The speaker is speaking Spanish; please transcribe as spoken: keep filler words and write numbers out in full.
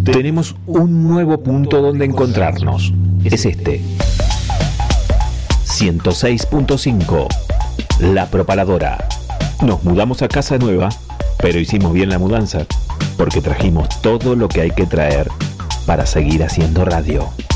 tenemos un nuevo punto donde encontrarnos. Es este. ciento seis punto cinco. La Propaladora. Nos mudamos a casa nueva, pero hicimos bien la mudanza, porque trajimos todo lo que hay que traer para seguir haciendo radio.